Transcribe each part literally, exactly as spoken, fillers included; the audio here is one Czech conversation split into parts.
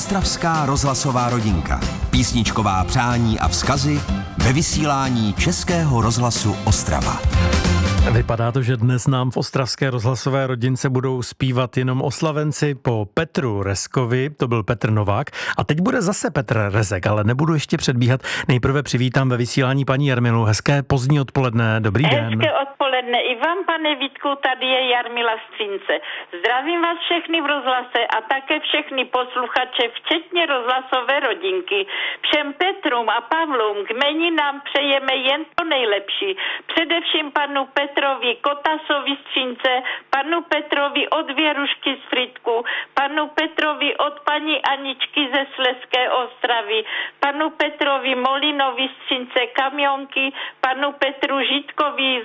Ostravská rozhlasová rodinka. Písničková přání a vzkazy ve vysílání Českého rozhlasu Ostrava. Vypadá to, že dnes nám v ostravské rozhlasové rodince budou zpívat jenom oslavenci po Petru Rezkovi, to byl Petr Novák. A teď bude zase Petr Rezek, ale nebudu ještě předbíhat. Nejprve přivítám ve vysílání paní Jarmilu. Hezké pozdní odpoledne, dobrý den. Hezké odpoledne i vám, pane Vítku, tady je Jarmila Střínce. Zdravím vás všechny v rozhlase a také všechny posluchače, včetně rozhlasové rodinky. Všem Petrům a Pavlům k jmeninám přejeme jen to nejlepší. Především panu Petrovi Kotasovi z Třince, panu Petrovi od Věrušky z Frýdku, panu Petrovi od paní Aničky ze Slezské Ostravy, panu Petrovi Molinovi z Třince Kamionky, panu Petru Žitkovi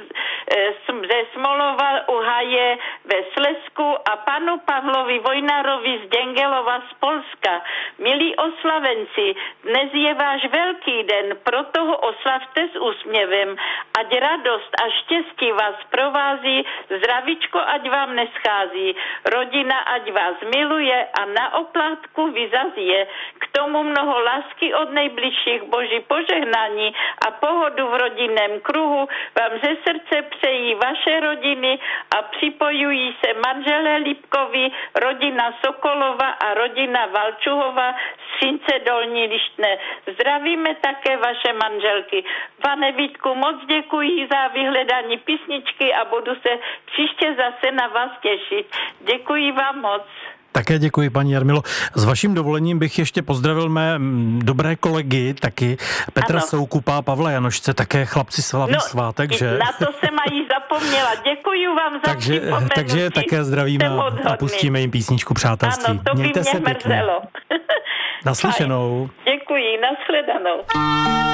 ze Smolova u Haje ve Slezsku a panu Pavlovi Vojnarovi z Děngelova z Polska. Milí oslavenci, dnes je váš velký den, proto ho oslavte s úsměvem, ať radost a štěstí vás provází, zdravíčko ať vám neschází, rodina ať vás miluje a na oplátku vyzazije. K tomu mnoho lásky od nejbližších, boží požehnání a pohodu v rodinném kruhu vám ze srdce přejí vaše rodiny a připojují se manželé Lipkovi, rodina Sokolova a rodina Valčuhova z Třince Dolní Lištné. Zdravíme také vaše manželky. Pane Vítku, moc děkuji za vyhledání písničky a budu se příště zase na vás těšit. Děkuji vám moc. Také děkuji, paní Jarmilo. S vaším dovolením bych ještě pozdravil mé dobré kolegy, taky Petra ano. Soukupa, Pavla Janošce, také chlapci slaví no, svátek, že? Na to se mají zapomněla. Děkuji vám za takže, takže také zdravíme a pustíme jim písničku Přátelství. Ano, to by Mějte mě se mrzelo. Naslyšenou. Děkuji, nashledanou.